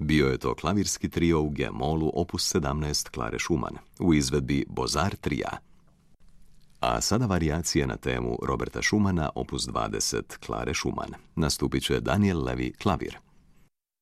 Bio je to klavirski trio u G-molu opus 17 Klare Schumann u izvedbi Bozar trija. A sada varijacije na temu Roberta Schumana opus 20 Klare Schumann. Nastupit će Daniel Levy klavir.